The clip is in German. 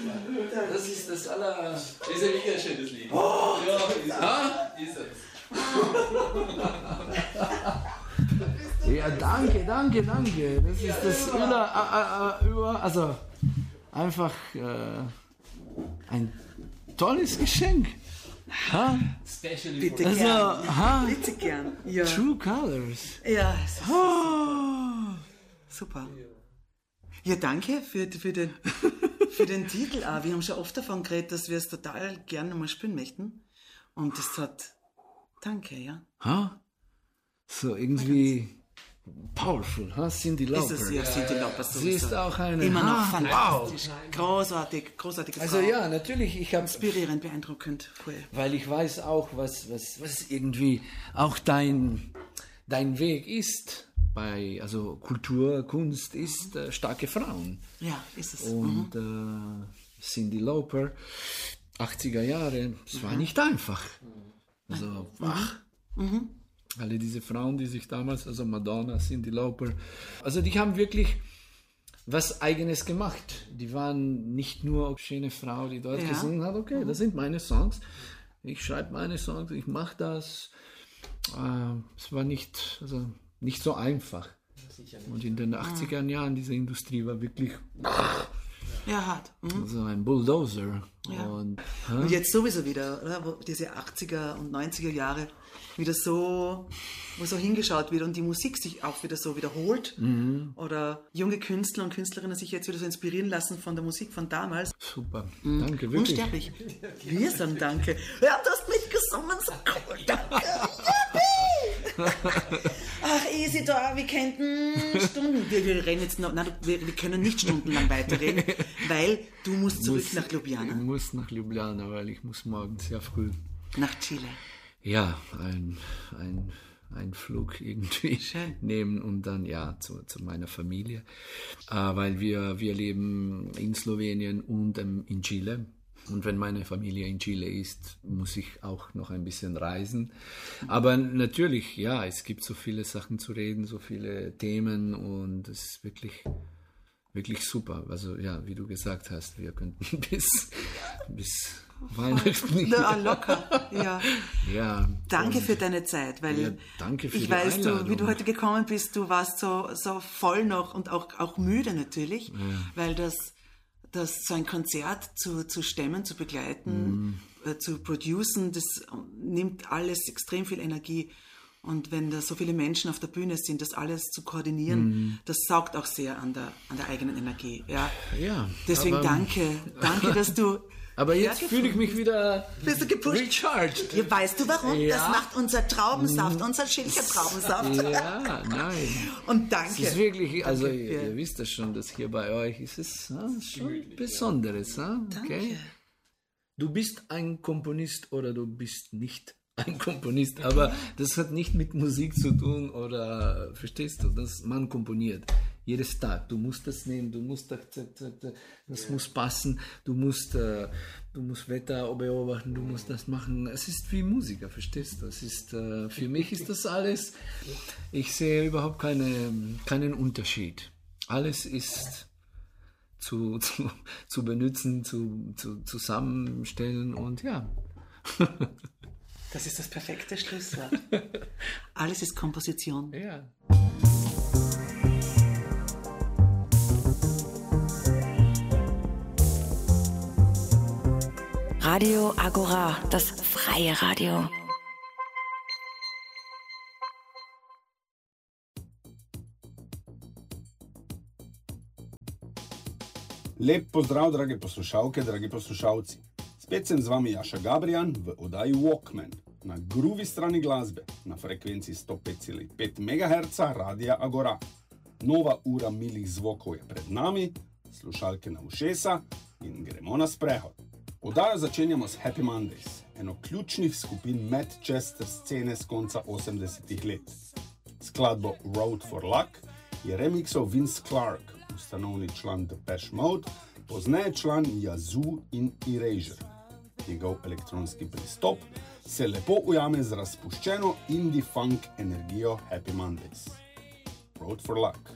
Das ist das aller... Das ist ein wirklich schönes Lied. Oh, ja, ist es. Ja, danke. Das ist das also einfach ein tolles Geschenk. Ha? Bitte also, gern. Bitte gern. Ja. True Colors. Ja, super. Ja, danke für den Titel auch. Wir haben schon oft davon geredet, dass wir es total gerne mal spielen möchten. Und das hat... Danke, ja. Ha? So irgendwie powerful, ha? Cyndi Lauper. Ist es, ja, Cyndi Lauper sowieso. Sie ist auch eine... Immer noch fantastisch. Wow. Großartige Frau. Also ja, natürlich, ich habe... Inspirierend, beeindruckend. Cool. Weil ich weiß auch, was irgendwie auch dein Weg ist. Also Kultur, Kunst ist starke Frauen. Ja, ist es. Und Cyndi Lauper, 80er Jahre, es war nicht einfach. Also, alle diese Frauen, die sich damals, also Madonna, Cyndi Lauper, also die haben wirklich was Eigenes gemacht. Die waren nicht nur eine schöne Frau, die dort gesungen hat, okay, das sind meine Songs, ich schreibe meine Songs, ich mache das. Es war nicht so einfach. Und in den 80er Jahren, diese Industrie war wirklich... Ja, hart. So ein Bulldozer. Ja. Und jetzt sowieso wieder, oder? Wo diese 80er und 90er Jahre wieder so, wo so hingeschaut wird und die Musik sich auch wieder so wiederholt. Oder junge Künstler und Künstlerinnen sich jetzt wieder so inspirieren lassen von der Musik von damals. Super, danke, wirklich. Unsterblich. Wir sagen danke. Ja, du hast mitgesungen, so cool, danke. Ach, Isidor, wir könnten Stunden. Wir reden jetzt noch, nein, wir können nicht stundenlang weiterreden, weil du musst zurück nach Ljubljana. Ich muss nach Ljubljana, weil ich muss morgen sehr früh. Nach Chile. Ja, ein Flug irgendwie nehmen und dann zu meiner Familie, weil wir leben in Slowenien und in Chile. Und wenn meine Familie in Chile ist, muss ich auch noch ein bisschen reisen. Aber natürlich, ja, es gibt so viele Sachen zu reden, so viele Themen und es ist wirklich, wirklich super. Also ja, wie du gesagt hast, wir könnten bis Weihnachten. Ja, locker, ja. Ja. Danke für deine Zeit, weil danke für ich die weiß, Einladung. wie du heute gekommen bist, du warst so voll noch und auch müde natürlich, weil das so ein Konzert zu stemmen, zu begleiten, zu producen, das nimmt alles extrem viel Energie. Und wenn da so viele Menschen auf der Bühne sind, das alles zu koordinieren, das saugt auch sehr an der eigenen Energie. Ja. Deswegen danke, dass du... Aber jetzt fühle ich mich wieder recharged. Ja, weißt du warum? Ja. Das macht unser Traubensaft, unser Schilcher Traubensaft. Ja, nein. Und danke. Es ist wirklich, also ihr wisst das schon, dass hier bei euch ist es schon Besonderes. Okay? Danke. Du bist ein Komponist oder du bist nicht ein Komponist, aber das hat nicht mit Musik zu tun oder, verstehst du, dass man komponiert. Jedes Tag, du musst das nehmen, du musst das muss passen, du musst Wetter beobachten, du musst das machen. Es ist wie Musiker, verstehst du? Es ist für mich ist das alles. Ich sehe überhaupt keinen Unterschied. Alles ist zu benutzen, zu zusammenstellen und ja. Das ist das perfekte Schlusswort. Alles ist Komposition. Ja. Radio Agora, das freie Radio. Lep pozdrav, drage poslušalke, dragi poslušalci. Spet sem z vami Jaša Gabrijan v oddaji Walkman, na groovy strani glasbe, na frekvenci 105,5 MHz Radia Agora. Nova ura milih zvokov je pred nami, slušalke na ušesa in gremo na sprehod. Oddajo začenjamo s Happy Mondays, eno ključnih skupin Manchester scene z konca 80-ih let. Skladbo Road for Luck je remixal Vince Clarke, ustanovni član Depeche Mode, pozneje član Yazoo in Erasure. Njegov elektronski pristop se lepo ujame z razpuščeno indie funk energijo Happy Mondays. Road for Luck.